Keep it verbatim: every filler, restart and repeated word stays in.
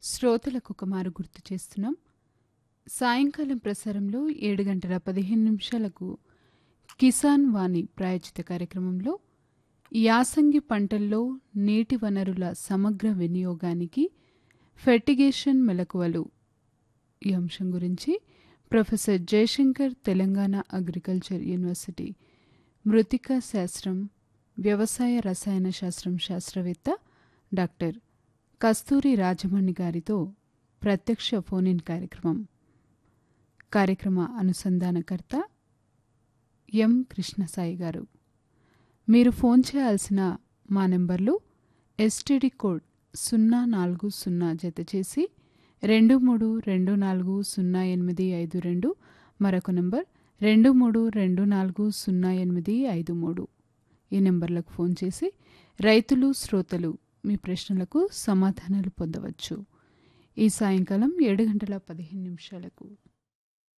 శ్రోతలకు ఒక మారు గుర్తు చేస్తున్నాం. సాయంకాలం ప్రసారంలో ఏడు గంటల పదిహేను నిమిషాలకు కిసాన్ వాణి ప్రాయోజిత కార్యక్రమంలో యాసంగి పంటల్లో నీటి వనరుల సమగ్ర వినియోగానికి ఫెర్టిగేషన్ మెలకువలు ఈ అంశం గురించి professor Jayashankar Telangana agriculture university Mruthika శాస్త్రం వ్యవసాయ రసాయన శాస్త్రం శాస్త్రవేత్త డాక్టర్ కస్తూరి రాజమణి గారితో ప్రత్యక్ష ఫోన్ ఇన్ కార్యక్రమం. కార్యక్రమ అనుసంధానకర్త ఎం కృష్ణసాయి గారు. మీరు ఫోన్ చేయాల్సిన మా నెంబర్లు ఎస్టీడీ కోడ్ సున్నా నాలుగు సున్నా జత చేసి రెండు మూడు రెండు నాలుగు సున్నా ఎనిమిది ఐదు రెండు, మరొక నెంబర్ రెండు మూడు రెండు నాలుగు సున్నా ఎనిమిది ఐదు మూడు. ఈ నెంబర్లకు ఫోన్ చేసి రైతులు శ్రోతలు మీ ప్రశ్నలకు సమాధానాలు పొందవచ్చు. ఈ సాయంకాలం ఏడు గంటల పదిహేను నిమిషాలకు